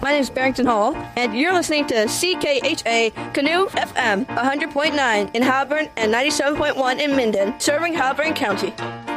My name is Barrington Hall, and you're listening to CKHA Canoe FM 100.9 in Halburn and 97.1 in Minden, serving Halburn County.